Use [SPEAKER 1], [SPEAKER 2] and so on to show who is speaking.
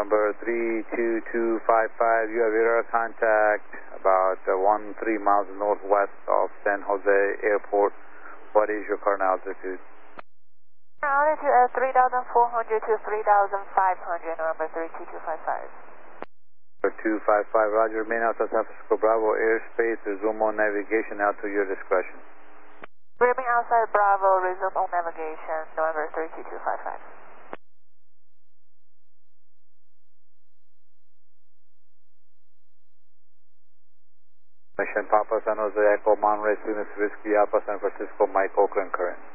[SPEAKER 1] November 32255. You have radar contact about 13 miles northwest of San Jose Airport. What is your current altitude?
[SPEAKER 2] Altitude at 3,400 to 3,500, November 32255.
[SPEAKER 1] 255, Roger. Remain outside San Francisco Bravo airspace. Resume on navigation now to your discretion.
[SPEAKER 2] Remain outside Bravo, resume on navigation, November 32255.
[SPEAKER 1] Mission Papa San Jose Echo Monterey Venus Whiskey Alpha San Francisco Mike Oakland current.